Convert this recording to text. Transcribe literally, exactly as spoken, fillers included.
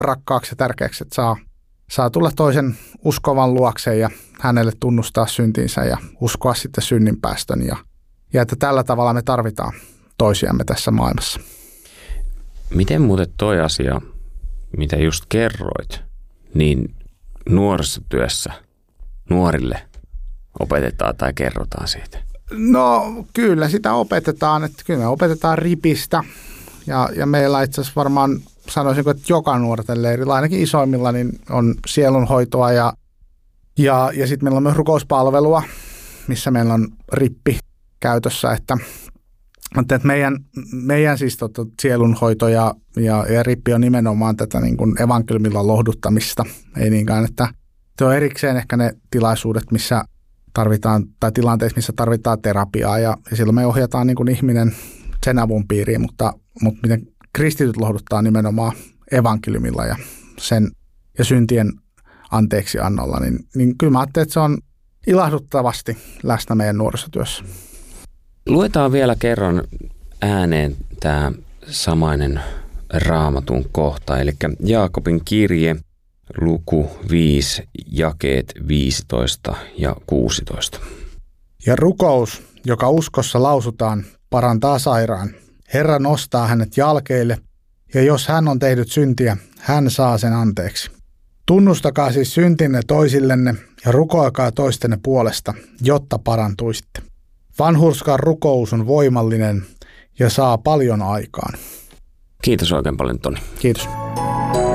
rakkaaksi ja tärkeäksi, että saa, saa tulla toisen uskovan luokseen ja hänelle tunnustaa syntinsä ja uskoa sitten synninpäästön. Ja, ja että tällä tavalla me tarvitaan toisiamme tässä maailmassa. Miten muuten toi asia, mitä just kerroit, niin nuorisotyössä nuorille opetetaan tai kerrotaan siitä? No kyllä sitä opetetaan, että kyllä me opetetaan ripistä ja, ja meillä itse asiassa varmaan sanoisin, että joka nuorten leirillä, ainakin isoimmilla, niin on sielunhoitoa ja, ja, ja sitten meillä on myös rukouspalvelua, missä meillä on rippi käytössä, että, että meidän, meidän siis tota, sielunhoito ja, ja, ja rippi on nimenomaan tätä niin kuin evankeliumilla lohduttamista, ei niinkään, että se on erikseen ehkä ne tilaisuudet, missä tarvitaan, tai tilanteissa, missä tarvitaan terapiaa ja, ja silloin me ohjataan niin kuin ihminen sen avun piiriin, mutta, mutta miten kristityt lohduttaa nimenomaan evankeliumilla ja sen ja syntien anteeksi annolla, niin, niin kyllä mä ajattelin, että se on ilahduttavasti läsnä meidän nuorisotyössä. Luetaan vielä kerran ääneen tämä samainen Raamatun kohta, eli Jaakobin kirje, luku viisi, jakeet viisitoista ja kuusitoista. Ja rukous, joka uskossa lausutaan, parantaa sairaan. Herra nostaa hänet jalkeille, ja jos hän on tehnyt syntiä, hän saa sen anteeksi. Tunnustakaa siis syntinne toisillenne ja rukoilkaa toistenne puolesta, jotta parantuisitte. Vanhurskan rukous on voimallinen ja saa paljon aikaan. Kiitos oikein paljon, Toni. Kiitos.